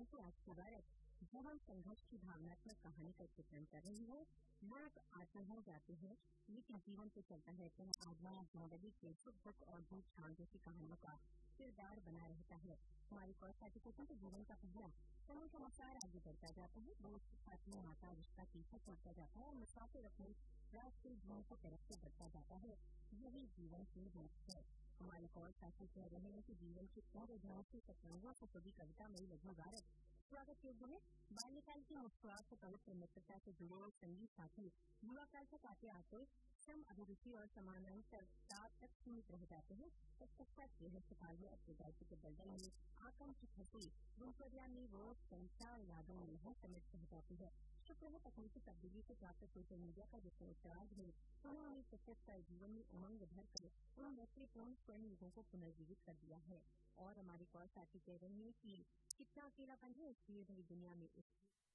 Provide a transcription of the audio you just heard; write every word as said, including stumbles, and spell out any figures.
हैं कि आज की भारत जीवन संघर्ष की भावनात्मक कहानी का चित्रण कर रही है। लोग आते हैं जाते हैं, लेकिन जीवन तो चलता रहता है। आदमी जिंदगी के सुख दुख और भूख छान जैसी कहानियों का किरदार बना रहता है। हमारी कौशल के जीवन का पहला समय के अनुसार आगे बढ़ता जाता है। दोस्त साथी माता रिश्ता पीछे छूटता जाता है और मुसाफिर अपने रास्ते जीवन की तरफ से बढ़ता जाता है। यही जीवन की रोक है। हमारे कौर साथी कह रहे हैं कि जीवन के पूरे ध्यान से सतरंगों से कभी कविता में लघु भारत स्वागत योग्य है। बाल्यकाल की मुस्कुराहट से पवित्र मित्रता से जुड़े संगीत साथी युवा काल तक आते आते सम अभिरुचि और समानांतरता तक सीमित रह जाते हैं। इस पश्चात यह सिपाही अपने दायित्व के दलदल में आकांक्षित हंसी दिनचर्या में वो संख्या यादों में ही समेट रह जाती है। शुक्र है तकनीकी तब्दीली से प्राप्त सोशल मीडिया का जितना उत्तराध है उन्होंने सशक्त का जीवन में उमंग भरकर उन मैत्रीपूर्ण स्वर्ण युगों को पुनर्जीवित कर दिया है। और हमारे कौर साथी कह रहे हैं कि कितना अकेलापन है इस भरी दुनिया में।